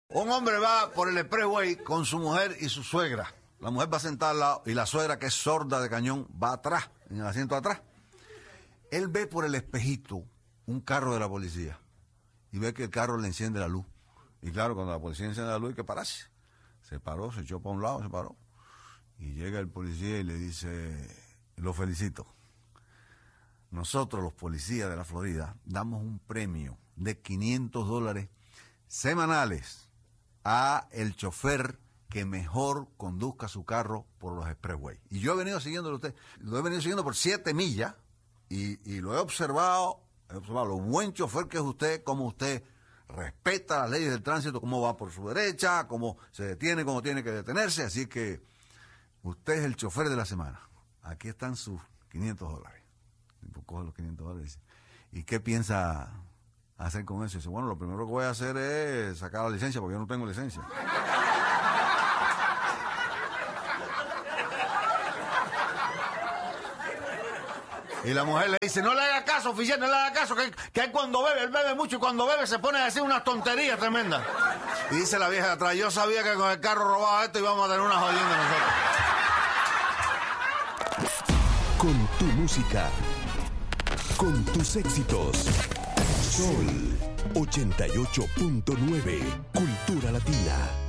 Un hombre va por el expressway con su mujer y su suegra. La mujer va sentada al lado y la suegra, que es sorda de cañón, va atrás, en el asiento de atrás. Él ve por el espejito un carro de la policía y ve que el carro le enciende la luz. Y claro, cuando la policía enciende la luz hay que pararse. Se paró, se echó para un lado, se paró. Y llega el policía y le dice: lo felicito. Nosotros, los policías de la Florida, damos un premio de $500 semanales a el chofer que mejor conduzca su carro por los expressways. Y yo he venido siguiéndolo a usted, lo he venido siguiendo por 7 millas y lo he observado lo buen chofer que es usted, cómo usted respeta las leyes del tránsito, cómo va por su derecha, cómo se detiene, cómo tiene que detenerse. Así que usted es el chofer de la semana. Aquí están sus $500. Coge los $500 y dice: ¿y qué piensa hacer con eso? Y dice: bueno, lo primero que voy a hacer es sacar la licencia, porque yo no tengo licencia. Y la mujer le dice: no le haga caso, oficial, no le haga caso, que él cuando bebe, él bebe mucho, y cuando bebe se pone a decir unas tonterías tremendas. Y dice la vieja de atrás: yo sabía que con el carro robado esto íbamos a tener una jodienda nosotros. Con tu música, con tus éxitos. Sol 88.9, Cultura Latina.